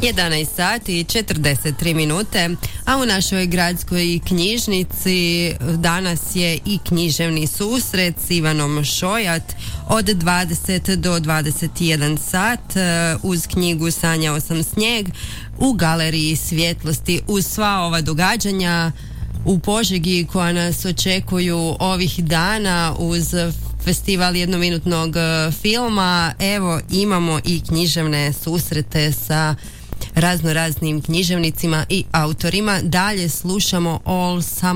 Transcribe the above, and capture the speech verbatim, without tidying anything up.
jedanaest sati i četrdeset tri minute, a u našoj gradskoj knjižnici danas je i književni susret s Ivanom Šojat od dvadeset do dvadeset jedan sat uz knjigu Sanjao sam snijeg u Galeriji svjetlosti. Uz sva ova događanja u Požegi koja nas očekuju ovih dana, uz festival jednominutnog filma, evo imamo i književne susrete sa razno raznim književnicima i autorima. Dalje slušamo All Summer